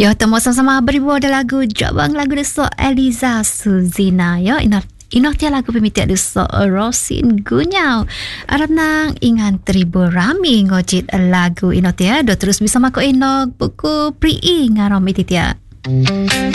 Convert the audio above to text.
Ya, temu sama-sama beribu ada lagu Jabang lagu deso Eliza Suzina. Ya, Inoh tia lagu pemitiak deso Rosin Gunyau. Arab nang ingan tribu rami ngojit lagu inoh tia. Do terus bisa mako Inoh buku pri ngarom iti tia.